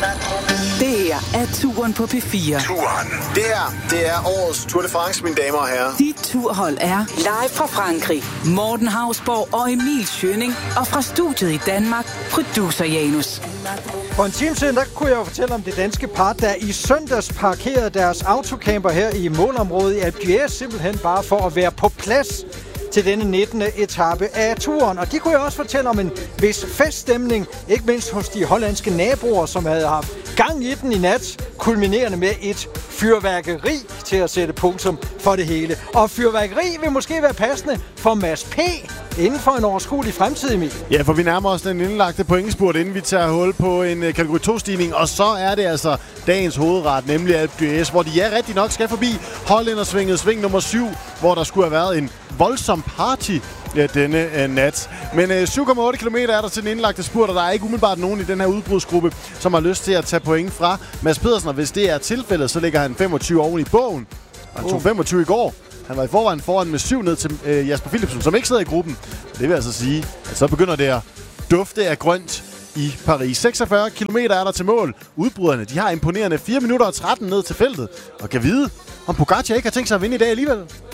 Det her er Turen på P4. Turen. Det er årets Tour de France, mine damer og herrer. Dit turhold er live fra Frankrig. Morten Hausborg og Emil Schønning. Og fra studiet i Danmark, producer Janus. For en time siden, der kunne jeg jo fortælle om det danske par, der i søndags parkerede deres autocamper her i målområdet i Alpe d'Huez, simpelthen bare for at være på plads til denne 19. etape af turen. Og de kunne jo også fortælle om en vis feststemning, ikke mindst hos de hollandske naboer, som havde haft gang i den i nat, kulminerende med et fyrværkeri til at sætte punktum for det hele. Og fyrværkeri vil måske være passende for Mads P. inden for en overskuelig fremtid, Emil. Ja, for vi nærmer os den indlagte pointspurt, inden vi tager hul på en kategori 2-stigning. Og så er det altså dagens hovedret, nemlig Alpe d'Huez, hvor de rigtig nok skal forbi hollændersvinget, sving nummer 7, hvor der skulle have været en voldsom party denne nat. Men 7,8 km er der til den indlagte spurt, og der er ikke umiddelbart nogen i den her udbrudsgruppe, som har lyst til at tage point fra Mads Pedersen. Og hvis det er tilfældet, så ligger han 25 oven i bogen. Han tog 25 i går. Han var i forvejen foran med 7 ned til Jasper Philipsen, som ikke sidder i gruppen. Det vil altså sige, at så begynder det at dufte af grønt i Paris. 46 km er der til mål. Udbryderne, de har imponerende 4 minutter og 13 ned til feltet. Og kan vide, om Pogacar ikke har tænkt sig at vinde i dag alligevel.